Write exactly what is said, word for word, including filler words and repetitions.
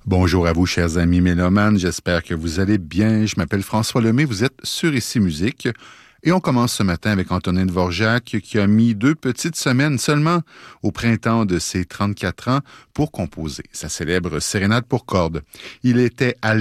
Bonjour à vous, chers amis mélomanes. J'espère que vous allez bien. Je m'appelle François Lemay. Vous êtes sur Ici Musique. Et on commence ce matin avec Antonin Dvorak qui a mis deux petites semaines seulement au printemps de ses trente-quatre ans pour composer sa célèbre sérénade pour cordes. Il était à